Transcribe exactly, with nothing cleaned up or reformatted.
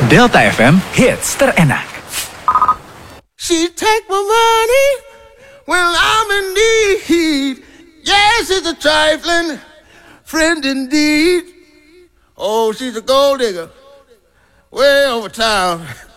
Delta F M Hits terenak. She take my money when I'm in need. Yes, it's a trifling friend indeed. Oh, she's a gold digger way over town.